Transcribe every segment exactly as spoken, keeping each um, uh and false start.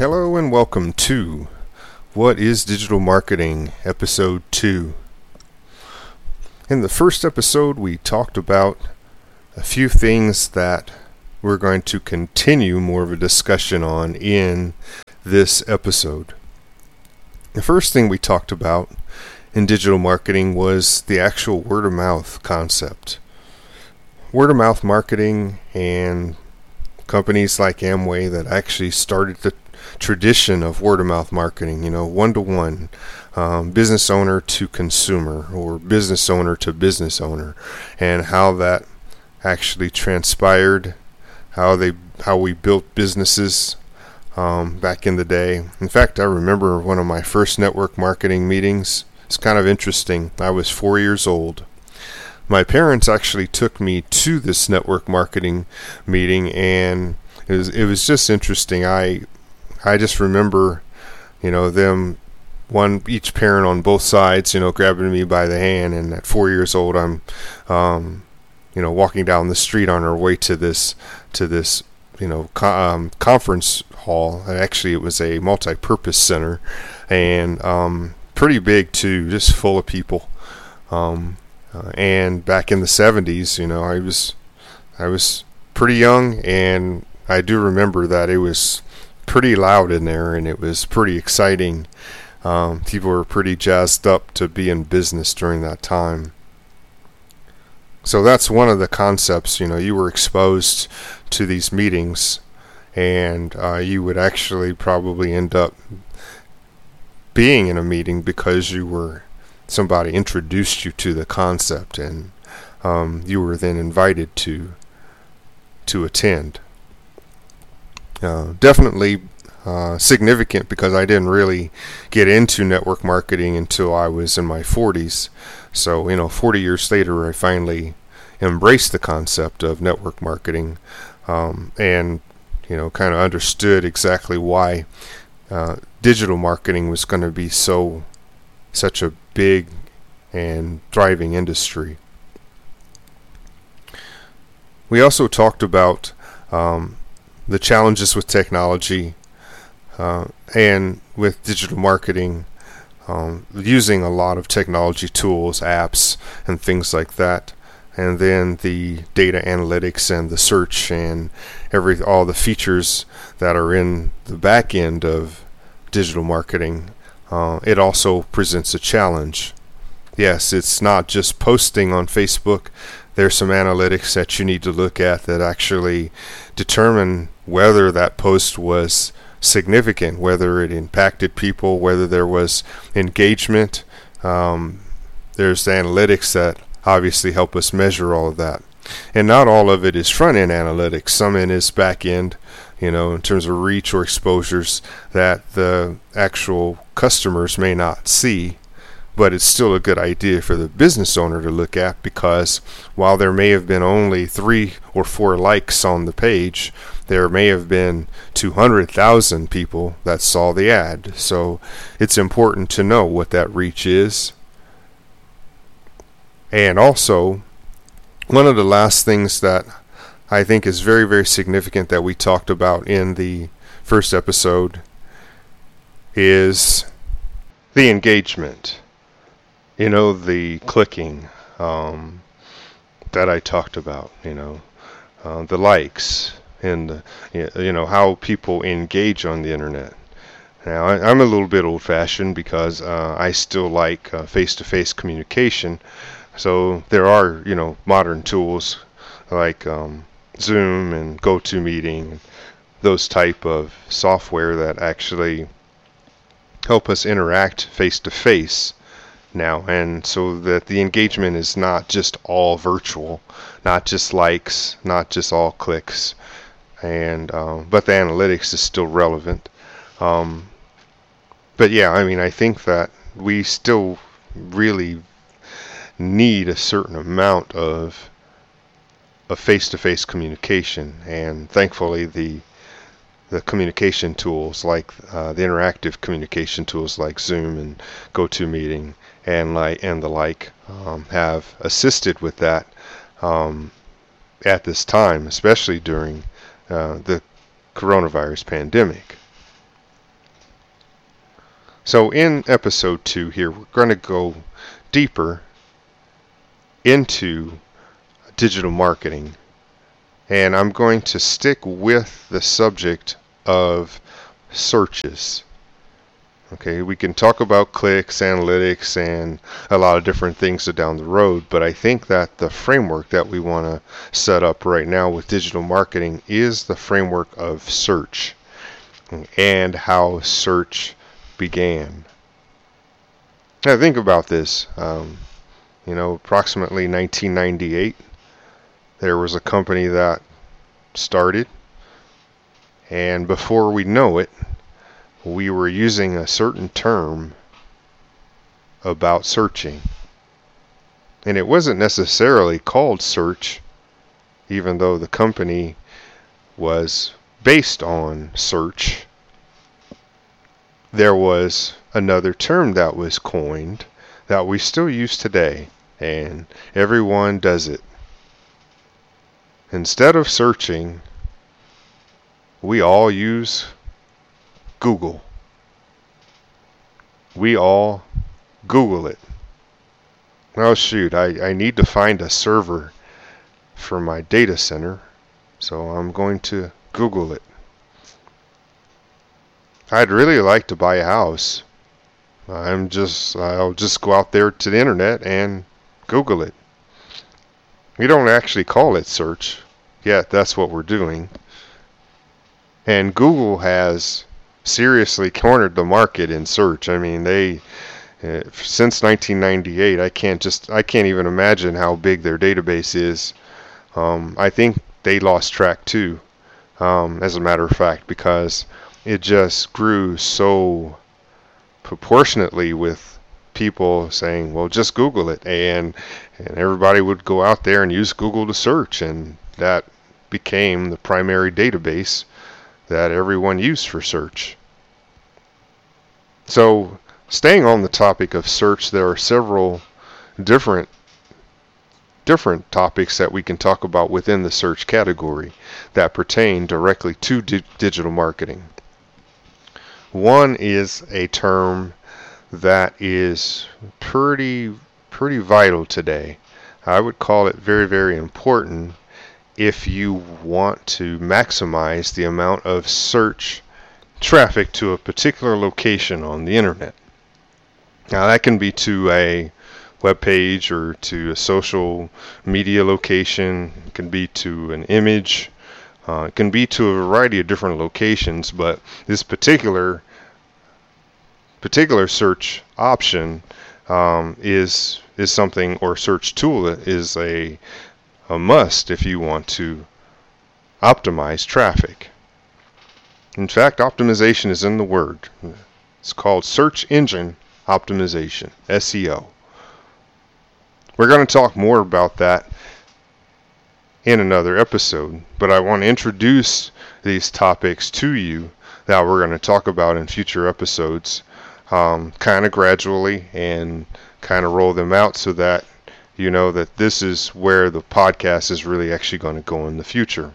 Hello and welcome to What is Digital Marketing, Episode two. In the first episode, we talked about a few things that we're going to continue more of a discussion on in this episode. The first thing we talked about in digital marketing was the actual word-of-mouth concept. Word-of-mouth marketing and companies like Amway that actually started the tradition of word-of-mouth marketing, you know, one-to-one, um, business owner to consumer or business owner to business owner, and how that actually transpired, how they how we built businesses um, back in the day. In fact, I remember one of my first network marketing meetings. It's kind of interesting. I was four years old. My parents actually took me to this network marketing meeting, and it was it was just interesting. I I just remember, you know, them, one, each parent on both sides, you know, grabbing me by the hand. And at four years old, I'm, um, you know, walking down the street on our way to this, to this, you know, co- um, conference hall. Actually, it was a multi-purpose center, and um, pretty big too, just full of people. Um, uh, and back in the seventies, you know, I was, I was pretty young, and I do remember that it was pretty loud in there, and it was pretty exciting. Um, people were pretty jazzed up to be in business during that time. So that's one of the concepts. You know, you were exposed to these meetings, and uh, you would actually probably end up being in a meeting because you were somebody introduced you to the concept, and um, you were then invited to to attend. Uh, definitely uh, significant, because I didn't really get into network marketing until I was in my forties. So, you know, forty years later, I finally embraced the concept of network marketing, um, and, you know, kind of understood exactly why uh, digital marketing was going to be so, such a big and thriving industry. We also talked about um, the challenges with technology uh, and with digital marketing, um, using a lot of technology tools, apps, and things like that, and then the data analytics and the search and every all the features that are in the back end of digital marketing. Uh, it also presents a challenge. Yes, it's not just posting on Facebook. There's some analytics that you need to look at that actually determine whether that post was significant, whether it impacted people, whether there was engagement. Um, there's the analytics that obviously help us measure all of that. And not all of it is front-end analytics. Some in is back-end, you know, in terms of reach or exposures that the actual customers may not see. But it's still a good idea for the business owner to look at, because while there may have been only three or four likes on the page, there may have been two hundred thousand people that saw the ad. So it's important to know what that reach is. And also, one of the last things that I think is very, very significant that we talked about in the first episode is the engagement. You know, the clicking um, that I talked about, you know, uh, the likes, and, the, you know, how people engage on the internet. Now, I, I'm a little bit old-fashioned because uh, I still like uh, face-to-face communication. So there are, you know, modern tools like um, Zoom and GoToMeeting, those type of software that actually help us interact face-to-face now, and so that the engagement is not just all virtual, not just likes, not just all clicks, and um, but the analytics is still relevant. Um, but yeah, I mean, I think that we still really need a certain amount of of face-to-face communication, and thankfully the the communication tools like uh, the interactive communication tools like Zoom and GoToMeeting and like and the like um, have assisted with that um, at this time, especially during uh, the coronavirus pandemic. So in episode two here, we're going to go deeper into digital marketing. And I'm going to stick with the subject of searches. Okay, we can talk about clicks, analytics, and a lot of different things down the road, but I think that the framework that we want to set up right now with digital marketing is the framework of search and how search began. Now think about this. Um, you know, approximately nineteen ninety-eight, there was a company that started, and before we know it, we were using a certain term about searching. And it wasn't necessarily called search, even though the company was based on search. There was another term that was coined that we still use today, and everyone does it. Instead of searching, we all use Google. We all Google it. Oh shoot, I, I need to find a server for my data center, so I'm going to Google it. I'd really like to buy a house. I'm just I'll just go out there to the internet and Google it. We don't actually call it search, yet that's what we're doing. And Google has seriously cornered the market in search. I mean, they uh, since nineteen ninety-eight, I can't just I can't even imagine how big their database is. Um, I think they lost track too, um, as a matter of fact, because it just grew so proportionately with people saying, well, just Google it, and and everybody would go out there and use Google to search, and that became the primary database that everyone used for search. So staying on the topic of search, there are several different different topics that we can talk about within the search category that pertain directly to di- digital marketing. One is a term that is pretty pretty vital today. I would call it very, very important if you want to maximize the amount of search traffic to a particular location on the internet. Now that can be to a web page or to a social media location. It can be to an image. Uh, it can be to a variety of different locations, but this particular particular search option um, is is something, or search tool is a a must if you want to optimize traffic. In fact, optimization is in the word. It's called search engine optimization, S E O. We're going to talk more about that in another episode, but I want to introduce these topics to you that we're going to talk about in future episodes, um, kind of gradually, and kind of roll them out so that you know that this is where the podcast is really actually going to go in the future.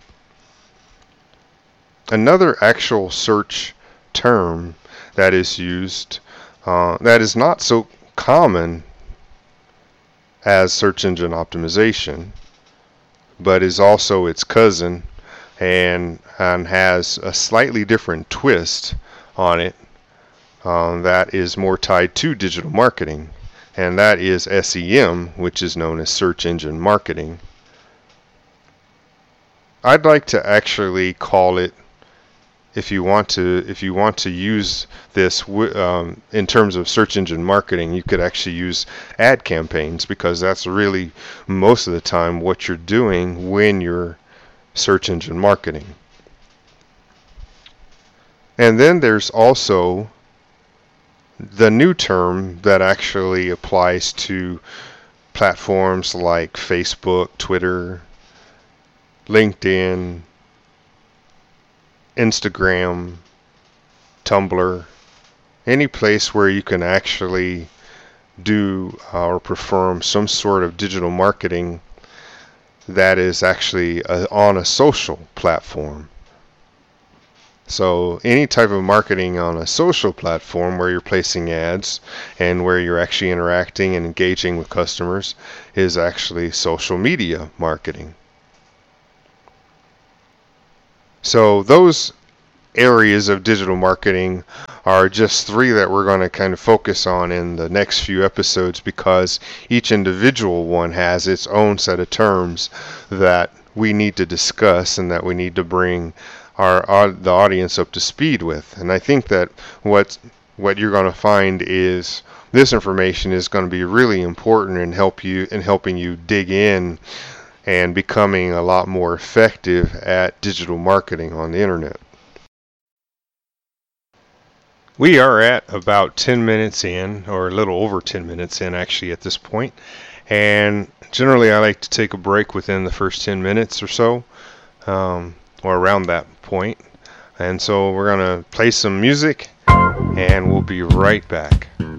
Another actual search term that is used uh, that is not so common as search engine optimization, but is also its cousin and, and has a slightly different twist on it um, that is more tied to digital marketing, and that is S E M, which is known as search engine marketing. I'd like to actually call it, if you want to if you want to use this um, in terms of search engine marketing, you could actually use ad campaigns, because that's really most of the time what you're doing when you're search engine marketing. And then there's also the new term that actually applies to platforms like Facebook, Twitter, LinkedIn, Instagram, Tumblr, any place where you can actually do uh, or perform some sort of digital marketing that is actually uh, on a social platform. So any type of marketing on a social platform where you're placing ads and where you're actually interacting and engaging with customers is actually social media marketing. So those areas of digital marketing are just three that we're going to kind of focus on in the next few episodes, because each individual one has its own set of terms that we need to discuss and that we need to bring our the audience up to speed with. And I think that what what you're going to find is this information is going to be really important and help you in helping you dig in and becoming a lot more effective at digital marketing on the internet. We are at about ten minutes in, or a little over ten minutes in actually at this point, and generally I like to take a break within the first ten minutes or so, um, or around that point. And so we're going to play some music and we'll be right back.